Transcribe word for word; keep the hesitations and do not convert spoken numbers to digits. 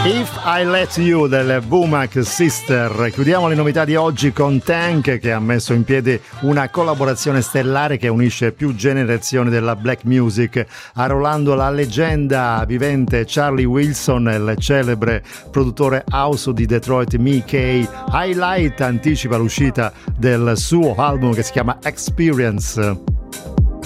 If I Let You delle Womack Sister. Chiudiamo le novità di oggi con Tank, che ha messo in piedi una collaborazione stellare che unisce più generazioni della black music, arruolando la leggenda vivente Charlie Wilson e il celebre produttore house di Detroit Mickey. Highlight anticipa l'uscita del suo album che si chiama Experience.